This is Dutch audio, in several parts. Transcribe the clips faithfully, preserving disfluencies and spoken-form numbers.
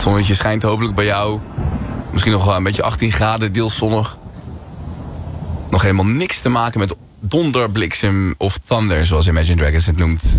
Het zonnetje schijnt hopelijk bij jou. Misschien nog wel een beetje achttien graden, deels zonnig. Nog helemaal niks te maken met donder, bliksem of thunder, zoals Imagine Dragons het noemt.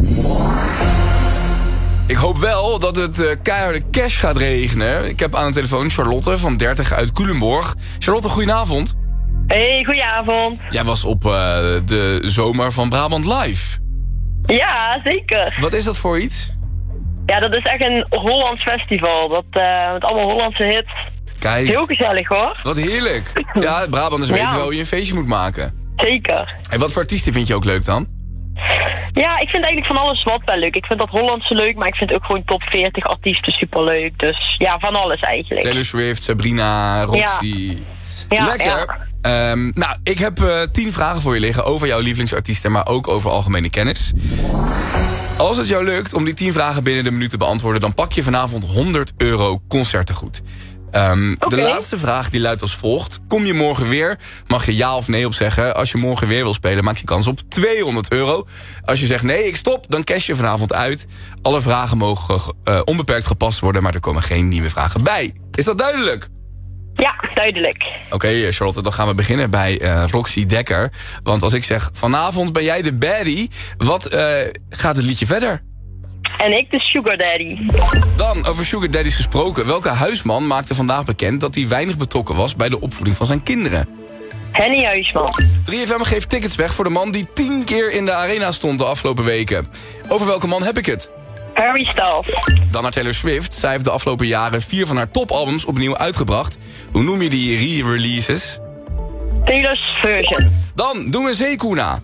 Ik hoop wel dat het uh, keiharde cash gaat regenen. Ik heb aan de telefoon Charlotte van dertig uit Culemborg. Charlotte, goedenavond. Hey, goedenavond. Jij was op uh, de zomer van Brabant Live. Ja, zeker. Wat is dat voor iets? Ja, dat is echt een Hollands festival. Dat, uh, met allemaal Hollandse hits. Kijk. Heel gezellig hoor. Wat heerlijk. Ja, Brabanders weten Ja. wel hoe je een feestje moet maken. Zeker. En wat voor artiesten vind je ook leuk dan? Ja, ik vind eigenlijk van alles wat wel leuk. Ik vind dat Hollandse leuk, maar ik vind ook gewoon top veertig artiesten superleuk. Dus ja, van alles eigenlijk. Taylor Swift, Sabrina, Roxy. Ja, Lekker. ja. Um, nou, ik heb uh, tien vragen voor je liggen over jouw lievelingsartiesten, maar ook over algemene kennis. Als het jou lukt om die tien vragen binnen de minuut te beantwoorden, dan pak je vanavond honderd euro concertengoed. Um, Okay. De laatste vraag die luidt als volgt. Kom je morgen weer? Mag je ja of nee op zeggen. Als je morgen weer wil spelen, maak je kans op tweehonderd euro. Als je zegt nee, ik stop, dan cash je vanavond uit. Alle vragen mogen uh, onbeperkt gepast worden, maar er komen geen nieuwe vragen bij. Is dat duidelijk? Ja, duidelijk. Oké, okay, Charlotte, dan gaan we beginnen bij uh, Roxy Dekker. Want als ik zeg, vanavond ben jij de baddie, wat uh, gaat het liedje verder? En ik de Sugar Daddy. Dan, over Sugar Daddies gesproken. Welke huisman maakte vandaag bekend dat hij weinig betrokken was bij de opvoeding van zijn kinderen? Henny Huisman. drie F M geeft tickets weg voor de man die tien keer in de arena stond de afgelopen weken. Over welke man heb ik het? Harry Styles. Dan naar Taylor Swift. Zij heeft de afgelopen jaren vier van haar topalbums opnieuw uitgebracht. Hoe noem je die re-releases? Taylor's version. Dan doen we Zeekoena.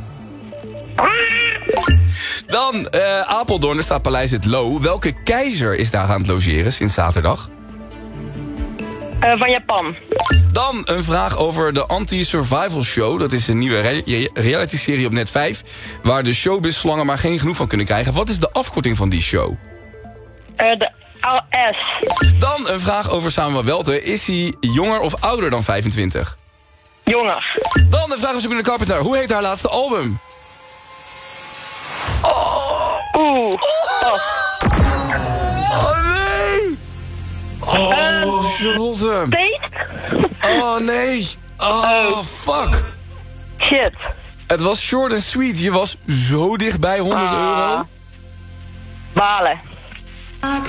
Dan uh, Apeldoorn, er staat Paleis het Loo. Welke keizer is daar aan het logeren sinds zaterdag? Uh, van Japan. Dan een vraag over de Anti-Survival Show. Dat is een nieuwe re reality-serie op Net vijf... waar de showbiz-slangen maar geen genoeg van kunnen krijgen. Wat is de afkorting van die show? Uh, de A S. Dan een vraag over Samuel Welte. Is hij jonger of ouder dan vijfentwintig? Jonger. Dan een vraag over Sabrina Carpenter. Hoe heet haar laatste album? Oeh. Oh. Oh nee! Oh, Charlotte. Taste? Oh nee. Oh, fuck. Shit. Het was short and sweet. Je was zo dichtbij honderd euro. Balen.